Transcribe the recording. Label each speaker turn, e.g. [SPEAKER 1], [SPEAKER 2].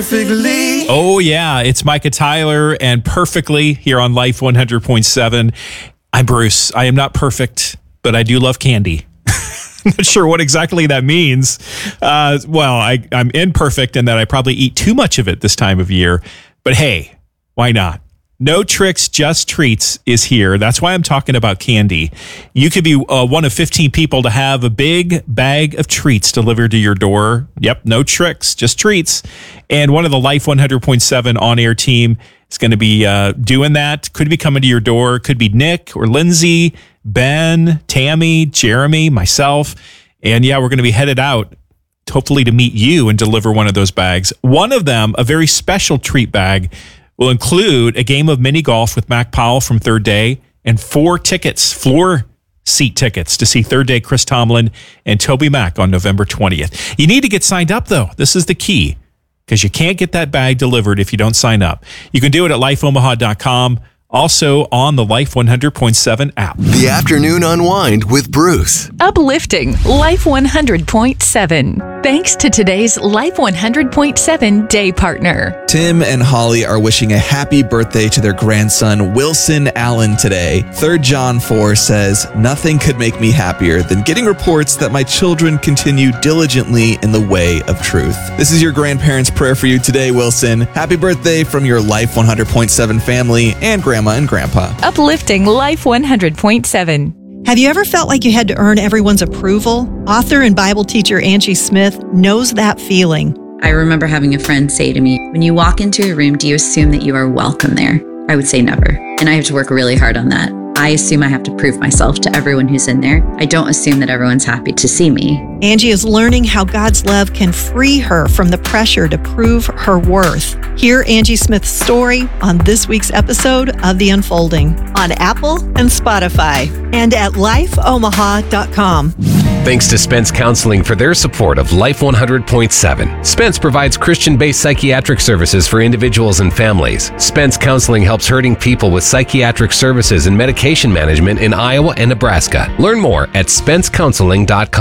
[SPEAKER 1] Perfectly.
[SPEAKER 2] Oh, yeah. It's Micah Tyler and Perfectly here on Life 100.7. I'm Bruce. I am not perfect, but I do love candy. I'm not sure what exactly that means. I'm imperfect in that I probably eat too much of it this time of year. But hey, why not? No Tricks, Just Treats is here. That's why I'm talking about candy. You could be one of 15 people to have a big bag of treats delivered to your door. Yep, no tricks, just treats. And one of the Life 100.7 on-air team is going to be doing that. Could be coming to your door. Could be Nick or Lindsay, Ben, Tammy, Jeremy, myself. And yeah, we're going to be headed out, hopefully to meet you and deliver one of those bags. One of them, a very special treat bag, will include a game of mini golf with Mac Powell from Third Day and 4 tickets, floor seat tickets to see Third Day Chris Tomlin and Toby Mac on November 20th. You need to get signed up, though. This is the key, because you can't get that bag delivered if you don't sign up. You can do it at lifeomaha.com. Also on the Life 100.7 app.
[SPEAKER 1] The Afternoon Unwind with Bruce.
[SPEAKER 3] Uplifting Life 100.7. Thanks to today's Life 100.7 day partner.
[SPEAKER 4] Tim and Holly are wishing a happy birthday to their grandson, Wilson Allen, today. 3 John 4 says, "Nothing could make me happier than getting reports that my children continue diligently in the way of truth." This is your grandparents' prayer for you today, Wilson. Happy birthday from your Life 100.7 family and Grandma and Grandpa.
[SPEAKER 3] Uplifting Life 100.7.
[SPEAKER 5] Have you ever felt like you had to earn everyone's approval? Author and Bible teacher Angie Smith knows that feeling.
[SPEAKER 6] I remember having a friend say to me, when you walk into a room, do you assume that you are welcome there? I would say never. And I have to work really hard on that. I assume I have to prove myself to everyone who's in there. I don't assume that everyone's happy to see me.
[SPEAKER 5] Angie is learning how God's love can free her from the pressure to prove her worth. Hear Angie Smith's story on this week's episode of The Unfolding on Apple and Spotify and at lifeomaha.com.
[SPEAKER 7] Thanks to Spence Counseling for their support of Life 100.7. Spence provides Christian-based psychiatric services for individuals and families. Spence Counseling helps hurting people with psychiatric services and medication management in Iowa and Nebraska. Learn more at spencecounseling.com.